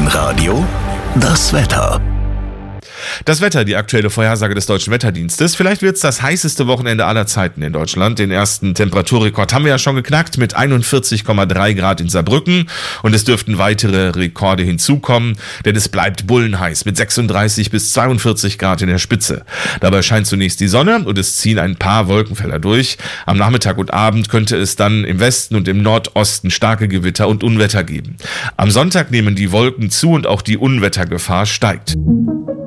Info-Radio das Wetter. Das Wetter, die aktuelle Vorhersage des Deutschen Wetterdienstes. Vielleicht wird es das heißeste Wochenende aller Zeiten in Deutschland. Den ersten Temperaturrekord haben wir ja schon geknackt mit 41,3 Grad in Saarbrücken. Und es dürften weitere Rekorde hinzukommen, denn es bleibt bullenheiß mit 36 bis 42 Grad in der Spitze. Dabei scheint zunächst die Sonne und es ziehen ein paar Wolkenfelder durch. Am Nachmittag und Abend könnte es dann im Westen und im Nordosten starke Gewitter und Unwetter geben. Am Sonntag nehmen die Wolken zu und auch die Unwettergefahr steigt.